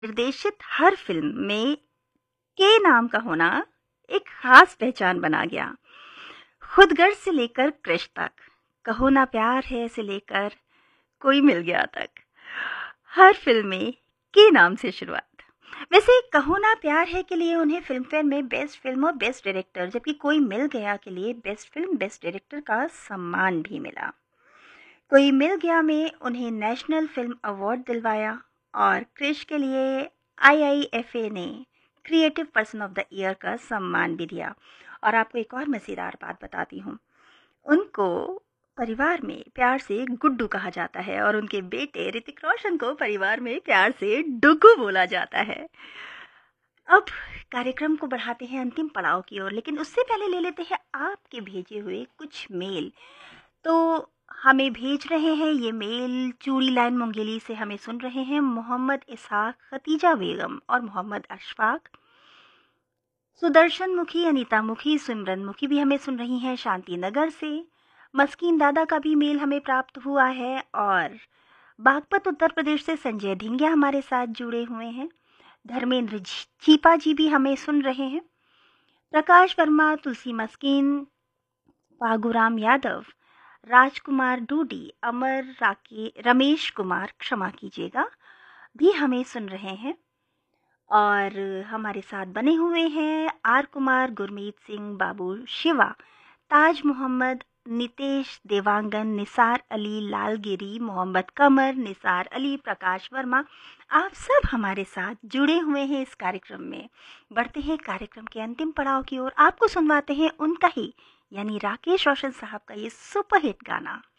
निर्देशित हर फिल्म में के नाम का होना एक खास पहचान बना गया। खुदगर्ज से लेकर क्रिश तक, कहो ना प्यार है से लेकर कोई मिल गया तक, हर फिल्म में के नाम से शुरुआत। वैसे कहो ना प्यार है के लिए उन्हें फिल्म फेयर में बेस्ट फिल्म और बेस्ट डायरेक्टर, जबकि कोई मिल गया के लिए बेस्ट फिल्म बेस्ट डायरेक्टर का सम्मान भी मिला। कोई मिल गया में उन्हें नेशनल फिल्म अवार्ड दिलवाया और क्रिश के लिए आईआईएफए ने creative person of the year का सम्मान भी दिया। और आपको एक और मज़ेदार बात बताती हूँ, उनको परिवार में प्यार से गुड्डू कहा जाता है और उनके बेटे ऋतिक रोशन को परिवार में प्यार से डुग्गू बोला जाता है। अब कार्यक्रम को बढ़ाते हैं अंतिम पड़ाव की ओर, लेकिन उससे पहले ले लेते हैं आपके भेजे हुए कुछ मेल। तो हमें भेज रहे हैं ये मेल, चूड़ी लाइन मुंगेली से हमें सुन रहे हैं मोहम्मद इसहाक, खतीजा बेगम और मोहम्मद अशफाक। सुदर्शन मुखी, अनीता मुखी, सिमरन मुखी भी हमें सुन रही हैं शांति नगर से। मस्कीन दादा का भी मेल हमें प्राप्त हुआ है और बागपत उत्तर प्रदेश से संजय ढिंगिया हमारे साथ जुड़े हुए हैं। धर्मेंद्र चीपा जी भी हमें सुन रहे हैं। प्रकाश वर्मा, तुलसी मस्कीन, पागुराम यादव, राजकुमार डूडी, अमर रमेश कुमार, क्षमा कीजिएगा, भी हमें सुन रहे हैं। और हमारे साथ बने हुए हैं आर कुमार, गुरमीत सिंह, बाबू शिवा, ताज मोहम्मद, नितेश, देवांगन, निसार अली, लालगिरी, मोहम्मद कमर, निसार अली, प्रकाश वर्मा। आप सब हमारे साथ जुड़े हुए हैं इस कार्यक्रम में। बढ़ते हैं कार्यक्रम के अंतिम पड़ाव की ओर, आपको सुनवाते हैं उनका ही यानी राकेश रोशन साहब का ये सुपरहिट गाना।